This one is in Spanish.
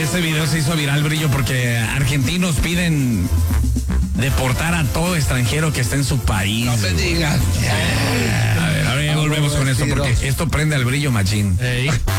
este video se hizo viral, Brillo, porque argentinos piden deportar a todo extranjero que esté en su país. No me digas. A ver, ahora ya volvemos con esto, porque esto prende al Brillo machín.